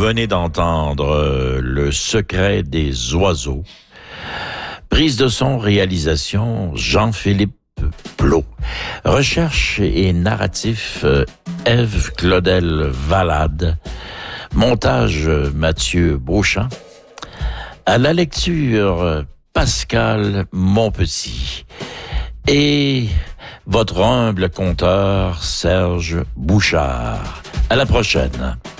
venez d'entendre Le secret des oiseaux. Prise de son, réalisation Jean-Philippe Plot. Recherche et narratif Ève Claudel Valade. Montage Mathieu Beauchamp. À la lecture Pascal Monpetit. Et votre humble conteur Serge Bouchard. À la prochaine.